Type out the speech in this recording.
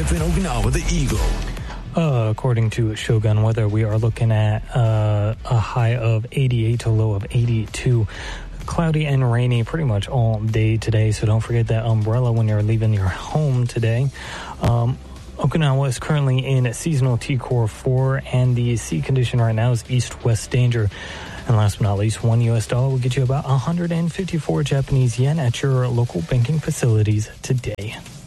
KFN Okinawa, the Eagle. According to Shogun Weather, we are looking at a high of 88 to a low of 82. Cloudy and rainy pretty much all day today, so don't forget that umbrella when you're leaving your home today. Okinawa is currently in seasonal T-Core 4, and the sea condition right now is east-west danger. And last but not least, $1 will get you about 154 Japanese yen at your local banking facilities today.